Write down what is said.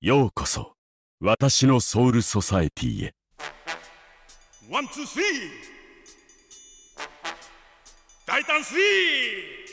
ようこそ私のソウルソサエティへ。 ワンツースリー大胆スリー